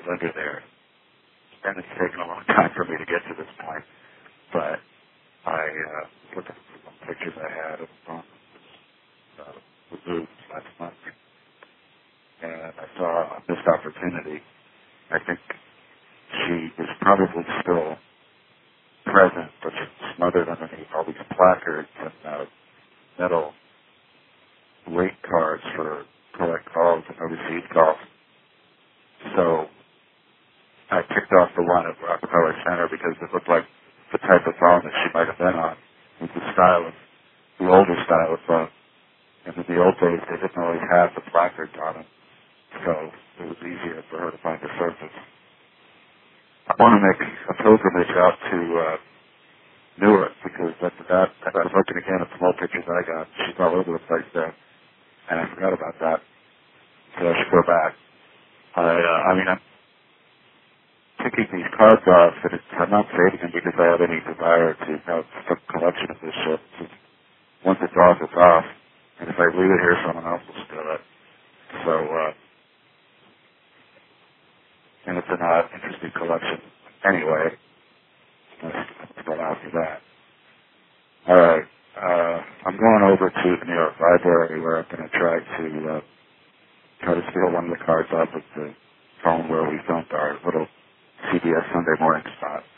under there. And it's taken a long time for me to get to this point. But I looked at some pictures I had of the zoo last month, and I saw a missed opportunity. I think she is probably still present, but she's smothered underneath all these placards and metal rate cards for collect calls and overseas calls. So I picked off the one at Rockefeller Center because it looked like the type of phone that she might have been on. It was the older style of phone. And in the old days, they didn't always have the placards on them. So it was easier for her to find the surface. I want to make a pilgrimage out to Newark because after that, I was looking again at some old pictures I got. She's all over the place there. And I forgot about that. So I should go back. I mean, I'm picking these cards off, and I'm not saving them because I have any desire to have some collection of this shit. Just, once it's off, it's off. And if I leave it here, someone else will steal it. So, and it's an interesting collection. Anyway, let's go after that. All right. I'm going over to the New York Library where I'm going to try to steal one of the cards off of the phone where we filmed our little CBS Sunday morning spot.